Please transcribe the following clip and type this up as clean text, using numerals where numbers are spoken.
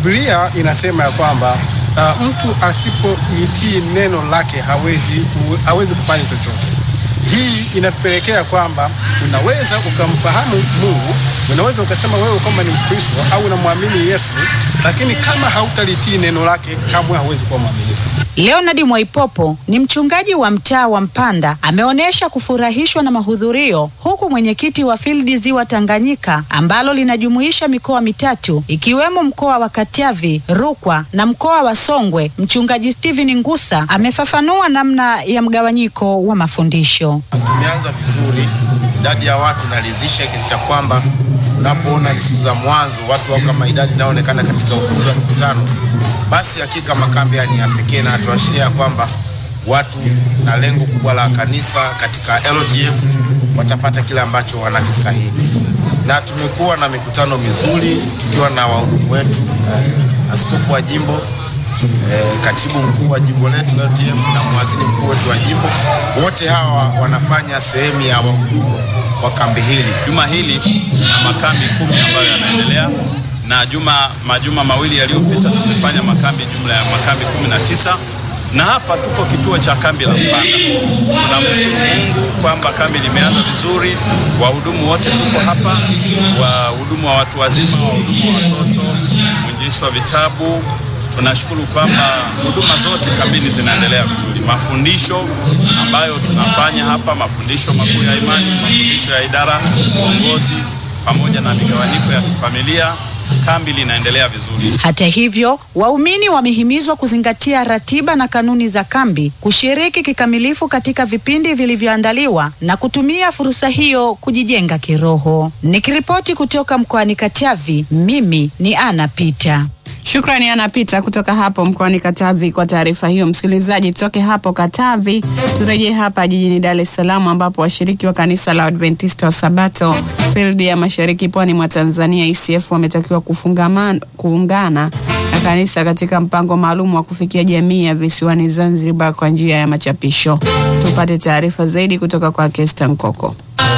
Biblia inasema ya kwamba mtu asipolitii neno lake hawezi kufanya chochote. Hii inapelekea kwamba unaweza ukamfahamu Mungu, unaweza ukasema wewe kama ni Mkristo au unamwamini Yesu, lakini kama hautalitii neno lake kamwe hauwezi kuwa mwaminifu. Leonard Mwaipopo ni mchungaji wa mtaa wa Mpanda, ameonesha kufurahishwa na mahudhurio, huku mwenyekiti wa Field Ziwa Tanganyika ambalo linajumuisha mikoa mitatu ikiwemo mkoa wa Katavi, Rukwa na mkoa wa Songwe, mchungaji Steven Ngusa amefafanua namna ya mgawanyiko wa mafundisho. Tumeanza vizuri, idadi ya watu nalizisha kiasi cha kwamba unapoona siku za mwanzo watu wao kama idadi inaonekana katika ukumbi wa mkutano, basi hakika makambi ni ya pekee na tuashiria kwamba watu na lengo kubwa la kanisa katika LGF watapata kile ambacho wanakistahili. Na tumekuwa na mikutano mizuri tukiwa na wahudumu wetu, askofu wa jimbo, katibu mkuu wa jimbo letu LGF na mwazini mkuu wetu wa jimbo. Wote hawa wanafanya sehemu ya wahudumu wa kambi hili. Juma hili na makambi 10 ambayo yanaendelea, na majuma mawili yaliyopita tumefanya makambi, jumla ya makambi 19, na hapa tuko kituo cha kambi la Mpanda. Tunamshukuru Mungu kwamba kambi limeanza vizuri, wahudumu wote tuko hapa, wahudumu wa watu wazima, wahudumu wa watoto, mwinjilisti wa vitabu. Tunashukuru kwamba huduma zote kambini zinaendelea vizuri. Mafundisho ambayo tunafanya hapa, mafundisho makuu ya imani, mafundisho ya idara, uongozi pamoja na migawanyiko ya kifamilia, kambi linaendelea vizuri. Hata hivyo, waumini wamehimizwa kuzingatia ratiba na kanuni za kambi, kushiriki kikamilifu katika vipindi vilivyoandaliwa na kutumia fursa hiyo kujijenga kiroho. Nikiripoti kutoka mkoani Katavi, mimi ni Ana Peter. Shukrani Ana Peter kutoka hapo mkoani Katavi kwa taarifa hiyo. Msikilizaji, tutoke hapo Katavi turejee hapa jijini Dar es Salaam ambapo washiriki wa kanisa la Adventista wa Sabato Field ya Mashariki Pwani mwa Tanzania ECF wametakiwa kuungana na kanisa katika mpango maalum wa kufikia jamii ya visiwani Zanzibar kwa njia ya machapisho. Tupate taarifa zaidi kutoka kwa Kesta Nkoko.